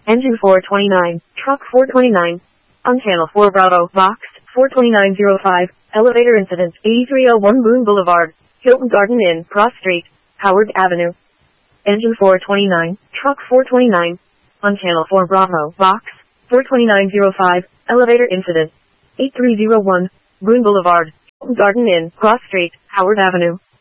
Engine 429, truck 429. On channel 4 Bravo, box 42905, elevator incident 8301 Boone Boulevard, Hilton Garden Inn, Cross Street, Howard Avenue. Engine 429, truck 429. On channel 4 Bravo, box 42905, elevator incident 8301, Boone Boulevard, Hilton Garden Inn, Cross Street, Howard Avenue.